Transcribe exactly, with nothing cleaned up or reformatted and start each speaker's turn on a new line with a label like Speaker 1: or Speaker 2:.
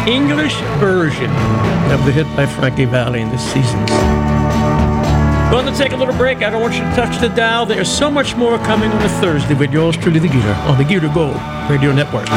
Speaker 1: English version of the hit by Frankie Valli in the Seasons. Going to take a little break. I don't want you to touch the dial. There's so much more coming on a Thursday with yours truly, The Geeter, on the Geeter Gold Radio Network.